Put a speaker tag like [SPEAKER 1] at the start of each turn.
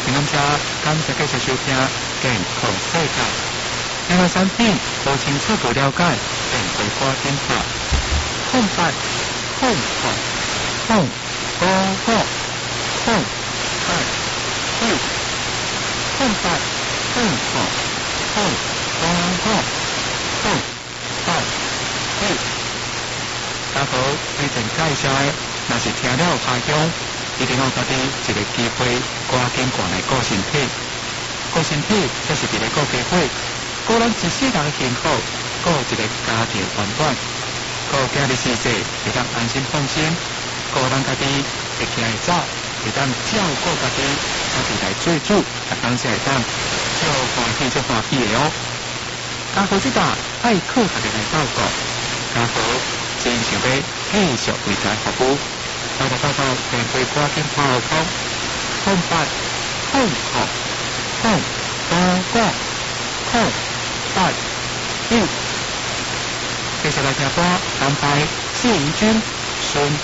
[SPEAKER 1] 感谢继续收听健康世界。另外产品无清楚不了解，便可赶紧拍空白空空空高高空白空空白空空空高高空白空。大好推荐介绍的，若是听了有拍响，一定要家己一个机会赶紧赶来顾身体。顾身体则是一个顾家伙，顾咱一世人的幸福，顾一个家庭团圆，顾家己事事会当安心放心，顾咱家己会行会走，会当照顾家己，才是来做主，也当时会当足欢喜足欢喜的哦。家好这搭爱靠大家来照顾，家好真想要继续为咱服务。大家便会赶紧跑空，空白，空空，空高高，空白，继续来听歌，安排谢盈君、孙